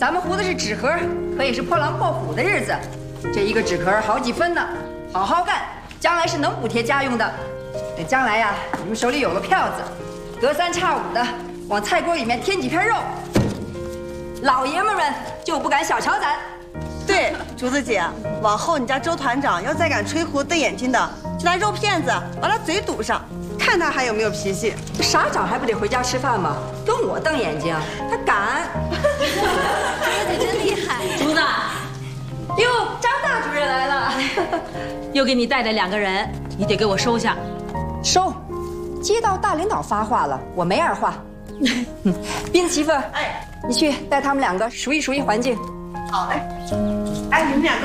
咱们糊的是纸盒，可以是破狼破虎的日子。这一个纸壳好几分呢，好好干，将来是能补贴家用的。等将来呀，你们手里有了票子，隔三差五的往菜锅里面添几片肉，老爷们们就不敢小瞧咱。 对，竹子姐，往后你家周团长要再敢吹胡瞪眼睛的，就拿肉片子把他嘴堵上，看他还有没有脾气。 傻长还不得回家吃饭吗？跟我瞪眼睛，他敢？ 竹子真厉害。 竹子， 哟，张大主任来了， 又给你带来2个人，你得给我收下。 收。接到大领导发话了，我没二话。斌子媳妇，哎，你去带他们2个熟悉熟悉环境。 好嘞。哎，你们2个。